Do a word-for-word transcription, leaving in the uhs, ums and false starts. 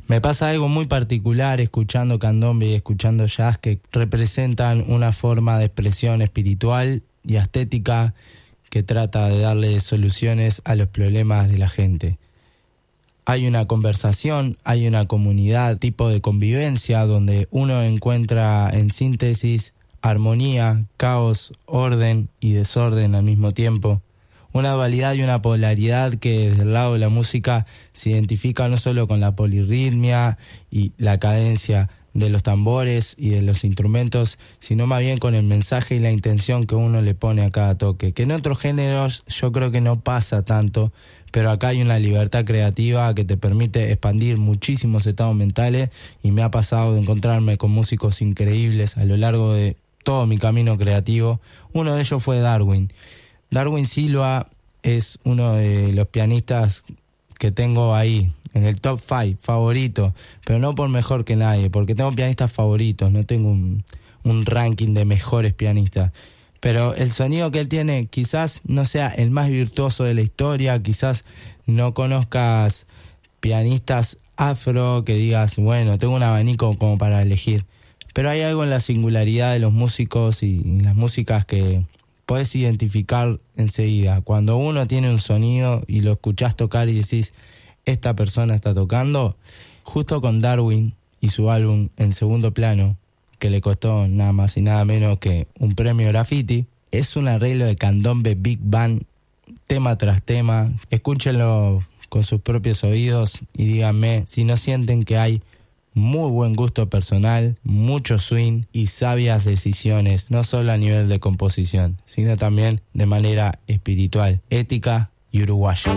Me pasa algo muy particular escuchando candombe y escuchando jazz que representan una forma de expresión espiritual y estética que trata de darle soluciones a los problemas de la gente. Hay una conversación, hay una comunidad, tipo de convivencia donde uno encuentra en síntesis armonía, caos, orden y desorden al mismo tiempo. Una dualidad y una polaridad que desde el lado de la música se identifica no solo con la polirritmia y la cadencia de los tambores y de los instrumentos, sino más bien con el mensaje y la intención que uno le pone a cada toque, que en otros géneros yo creo que no pasa tanto, pero acá hay una libertad creativa que te permite expandir muchísimos estados mentales, y me ha pasado de encontrarme con músicos increíbles a lo largo de todo mi camino creativo. Uno de ellos fue Darwin. Darwin Silva es uno de los pianistas que tengo ahí, en el top cinco, favorito, pero no por mejor que nadie, porque tengo pianistas favoritos, no tengo un, un ranking de mejores pianistas. Pero el sonido que él tiene quizás no sea el más virtuoso de la historia, quizás no conozcas pianistas afro que digas, bueno, tengo un abanico como para elegir. Pero hay algo en la singularidad de los músicos y, y las músicas que podés identificar enseguida. Cuando uno tiene un sonido y lo escuchás tocar y decís, esta persona está tocando, justo con Darwin y su álbum En Segundo Plano, que le costó nada más y nada menos que un premio Graffiti, es un arreglo de candombe Big Band, tema tras tema. Escúchenlo con sus propios oídos y díganme si no sienten que hay muy buen gusto personal, mucho swing y sabias decisiones, no solo a nivel de composición, sino también de manera espiritual, ética y uruguaya.